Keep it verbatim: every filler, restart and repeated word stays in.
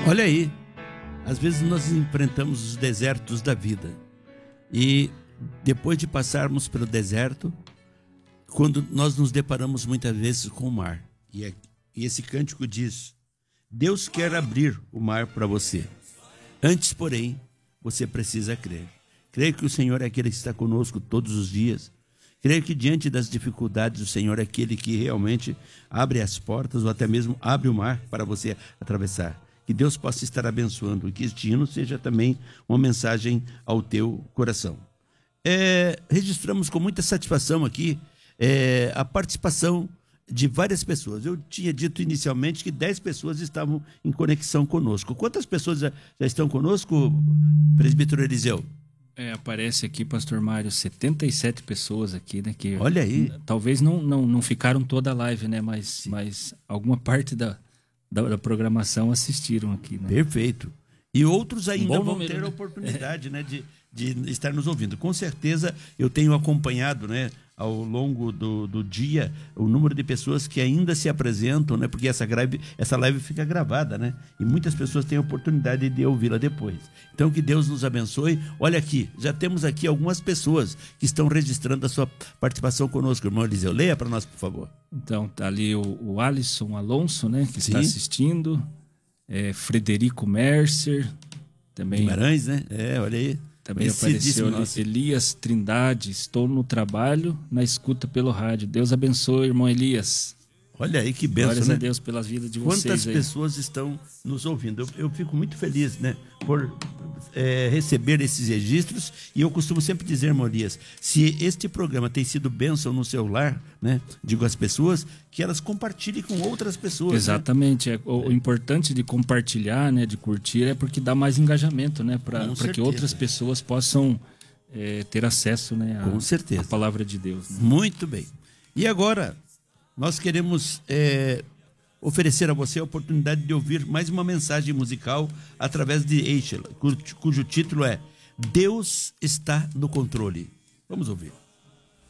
Olha aí, às vezes nós enfrentamos os desertos da vida e depois de passarmos pelo deserto, quando nós nos deparamos muitas vezes com o mar, e, é, e esse cântico diz: Deus quer abrir o mar para você. Antes, porém, você precisa crer. Crer que o Senhor é aquele que está conosco todos os dias. Crer que diante das dificuldades o Senhor é aquele que realmente abre as portas ou até mesmo abre o mar para você atravessar. Que Deus possa estar abençoando e que este hino seja também uma mensagem ao teu coração. É, registramos com muita satisfação aqui é, a participação de várias pessoas. Eu tinha dito inicialmente que dez pessoas estavam em conexão conosco. Quantas pessoas já, já estão conosco, presbítero Eliseu? É, aparece aqui, pastor Mário, setenta e sete pessoas aqui, né? Que olha aí. Talvez não, não, não ficaram toda a live, né? Mas, mas alguma parte da, da, da programação assistiram aqui, né? Perfeito. E outros ainda um vão número, ter né? a oportunidade, né, de, de estar nos ouvindo. Com certeza eu tenho acompanhado, né, ao longo do, do dia o número de pessoas que ainda se apresentam, né, porque essa live, essa live fica gravada, né, e muitas pessoas têm a oportunidade de ouvi-la depois. Então que Deus nos abençoe. Olha aqui, já temos aqui algumas pessoas que estão registrando a sua participação conosco. Irmão Eliseu, leia para nós, por favor. Então, tá ali o, o Alisson Alonso, né, que Sim. está assistindo. É, Frederico Mercer, também. Guimarães, né? É, olha aí. Também apareceu ali, Elias Trindade, estou no trabalho, na escuta pelo rádio. Deus abençoe, irmão Elias. Olha aí que bênção, Glórias né? a Deus pela vida de vocês. Quantas aí. pessoas estão nos ouvindo? Eu, eu fico muito feliz, né, por é, receber esses registros. E eu costumo sempre dizer, irmão Elias, se este programa tem sido bênção no seu lar, né, digo às pessoas, que elas compartilhem com outras pessoas. Exatamente. Né? É, o, o importante de compartilhar, né, de curtir, é porque dá mais engajamento, né, para que outras pessoas possam é, ter acesso, né, com certeza. à palavra de Deus. Né? Muito bem. E agora nós queremos é, oferecer a você a oportunidade de ouvir mais uma mensagem musical através de Eichel, cujo, cujo título é Deus está no controle. Vamos ouvir.